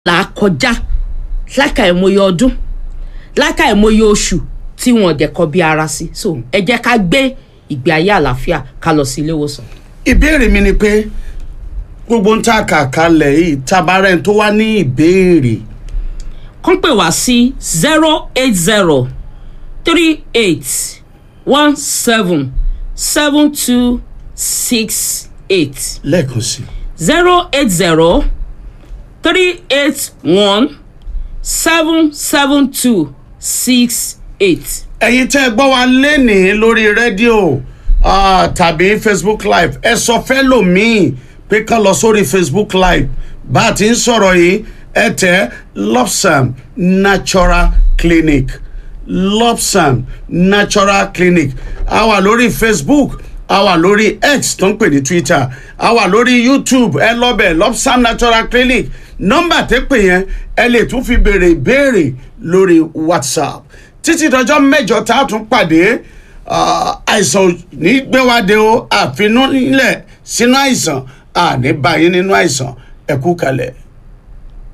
là kọjá lákàìmọye ọdún lákàìmọye oṣù tí wọn dẹ̀ kọ bí ara sí so ẹ jẹ́ ká gbé ìgbé ayé àlàáfíà ká lọ sí ilé ìwòsàn. ìbéèrè mi ni pé gbogbo ń ta kàkálẹ̀ yìí tabarẹ́ni tó wá ní ìbéèrè. kàn pè wá sí 08038177268. lẹ́ẹ̀kan sí. 08038177268. ẹ̀yin tẹ́ ẹ gbọ́ wa lénìí lórí rédíò tàbí Facebook live ẹ sọ fẹ́ lòmíì pé kán lọ sórí Facebook live bá a ti ń sọ̀rọ̀ yìí ẹ tẹ Lobsam Natural Clinic Lobsam Natural Clinic a wà lórí Facebook a wà lórí X tó ń pè ní Twitter a wà lórí YouTube ẹ lọ́bẹ̀ Lobsam Natural Clinic nọ́mbà tẹ́ pè yẹn ẹ lè tún fi béèrè ìbéèrè lórí WhatsApp títí dọjọ́ mẹ́jọ tá a tún pàdé àìsàn ní gbéwádé o àfinú nílẹ̀ sínú àìsàn àní báyìí nínú àìsàn ẹ kú kalẹ̀.